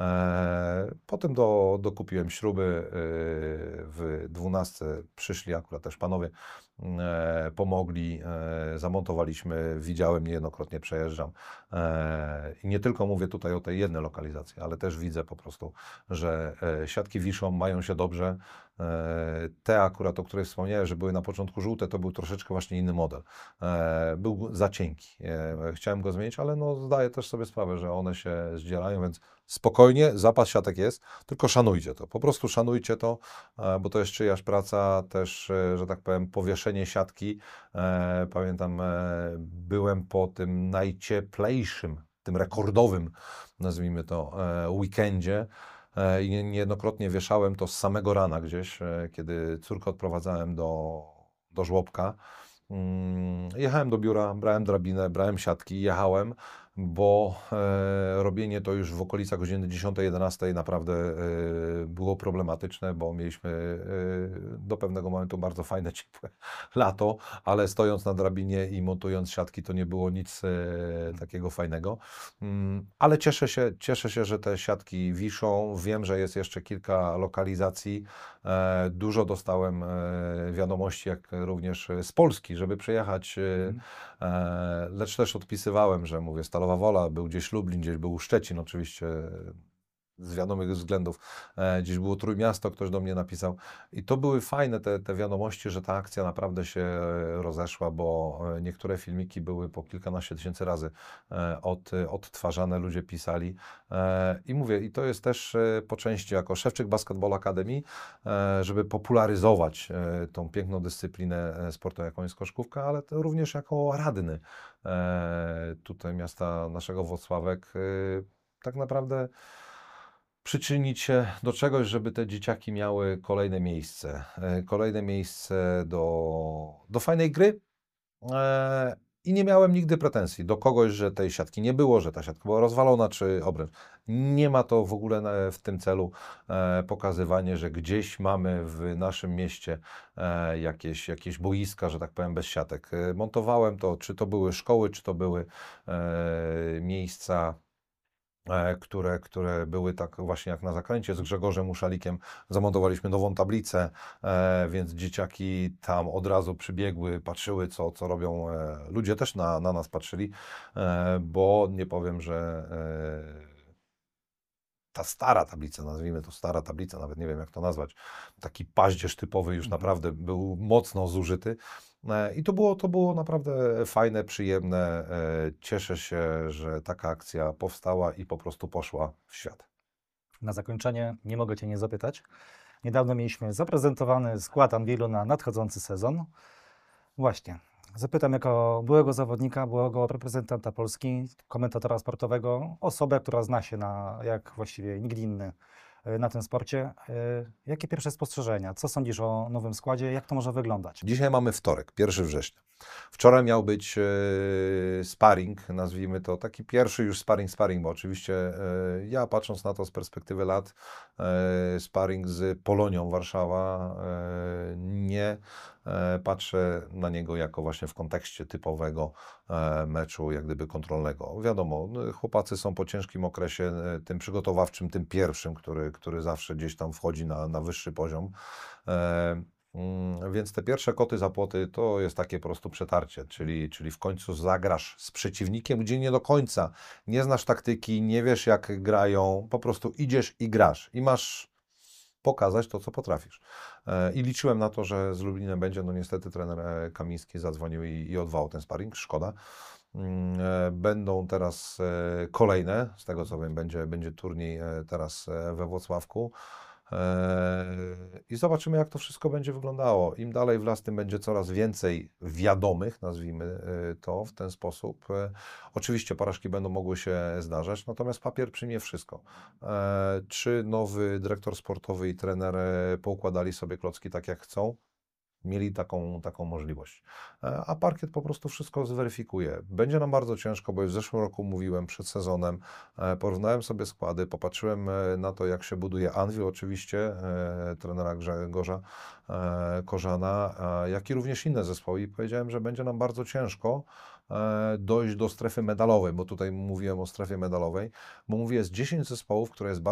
Potem dokupiłem śruby, w 12 przyszli akurat też panowie, pomogli, zamontowaliśmy, widziałem niejednokrotnie, przejeżdżam. I nie tylko mówię tutaj o tej jednej lokalizacji, ale też widzę po prostu, że siatki wiszą, mają się dobrze. Te akurat, o których wspomniałem, że były na początku żółte, to był troszeczkę właśnie inny model. Był za cienki. Chciałem go zmienić, ale no zdaję też sobie sprawę, że one się zdzielają, więc spokojnie, zapas siatek jest, tylko szanujcie to. Po prostu szanujcie to, bo to jest czyjaś praca, też, że tak powiem, powieszenie siatki. Pamiętam, byłem po tym najcieplejszym, tym rekordowym, nazwijmy to, weekendzie. I niejednokrotnie wieszałem to z samego rana gdzieś, kiedy córkę odprowadzałem do żłobka. Jechałem do biura, brałem drabinę, brałem siatki, jechałem, bo robienie to już w okolicach godziny 10-11 naprawdę było problematyczne, bo mieliśmy do pewnego momentu bardzo fajne, ciepłe lato, ale stojąc na drabinie i montując siatki, to nie było nic takiego fajnego. Ale cieszę się, że te siatki wiszą. Wiem, że jest jeszcze kilka lokalizacji. Dużo dostałem wiadomości, jak również z Polski, żeby przyjechać, lecz też odpisywałem, że mówię, Stalowa Wola, był gdzieś Lublin, gdzieś był Szczecin oczywiście, z wiadomych względów, gdzieś było Trójmiasto, ktoś do mnie napisał i to były fajne te wiadomości, że ta akcja naprawdę się rozeszła, bo niektóre filmiki były po kilkanaście tysięcy razy odtwarzane, ludzie pisali i mówię, i to jest też po części jako Szewczyk Basketball Academy, żeby popularyzować tą piękną dyscyplinę sportu, jaką jest koszykówka, ale to również jako radny tutaj miasta naszego Włocławek, tak naprawdę przyczynić się do czegoś, żeby te dzieciaki miały kolejne miejsce do fajnej gry. I nie miałem nigdy pretensji do kogoś, że tej siatki nie było, że ta siatka była rozwalona, czy obręcz. Nie ma to w ogóle w tym celu pokazywanie, że gdzieś mamy w naszym mieście jakieś boiska, że tak powiem, bez siatek. Montowałem to, czy to były szkoły, czy to były miejsca, które były tak właśnie jak na zakręcie z Grzegorzem Uszalikiem. Zamontowaliśmy nową tablicę, więc dzieciaki tam od razu przybiegły, patrzyły, co robią. Ludzie też na nas patrzyli, bo nie powiem, że ta stara tablica, nazwijmy to stara tablica, nawet nie wiem jak to nazwać, taki paździerz typowy już naprawdę był mocno zużyty. I to było naprawdę fajne, przyjemne. Cieszę się, że taka akcja powstała i po prostu poszła w świat. Na zakończenie nie mogę Cię nie zapytać. Niedawno mieliśmy zaprezentowany skład Anwilu na nadchodzący sezon. Właśnie, zapytam jako byłego zawodnika, byłego reprezentanta Polski, komentatora sportowego, osobę, która zna się jak właściwie nikt inny na tym sporcie. Jakie pierwsze spostrzeżenia? Co sądzisz o nowym składzie? Jak to może wyglądać? Dzisiaj mamy wtorek, 1 września. Wczoraj miał być sparring, nazwijmy to, taki pierwszy już sparring, bo oczywiście ja patrząc na to z perspektywy lat, sparring z Polonią Warszawa, nie patrzę na niego jako właśnie w kontekście typowego meczu, jak gdyby kontrolnego. Wiadomo, chłopacy są po ciężkim okresie, tym przygotowawczym, tym pierwszym, który zawsze gdzieś tam wchodzi na wyższy poziom. Więc te pierwsze koty za płoty to jest takie po prostu przetarcie, czyli w końcu zagrasz z przeciwnikiem, gdzie nie do końca nie znasz taktyki, nie wiesz jak grają, po prostu idziesz i grasz i masz pokazać to, co potrafisz. I liczyłem na to, że z Lublinem będzie, no niestety trener Kamiński zadzwonił i odwołał ten sparring, szkoda. Będą teraz kolejne, z tego co wiem, będzie turniej teraz we Włocławku. I zobaczymy, jak to wszystko będzie wyglądało. Im dalej w las, tym będzie coraz więcej wiadomych, nazwijmy to w ten sposób. Oczywiście porażki będą mogły się zdarzać, natomiast papier przyjmie wszystko. Czy nowy dyrektor sportowy i trener poukładali sobie klocki tak, jak chcą? Mieli taką możliwość. A parkiet po prostu wszystko zweryfikuje. Będzie nam bardzo ciężko, bo już w zeszłym roku mówiłem przed sezonem, porównałem sobie składy, popatrzyłem na to, jak się buduje Anwil, oczywiście, trenera Grzegorza Korzana, jak i również inne zespoły i powiedziałem, że będzie nam bardzo ciężko dojść do strefy medalowej, bo tutaj mówiłem o strefie medalowej, bo mówię, jest 10 zespołów, które jest bardzo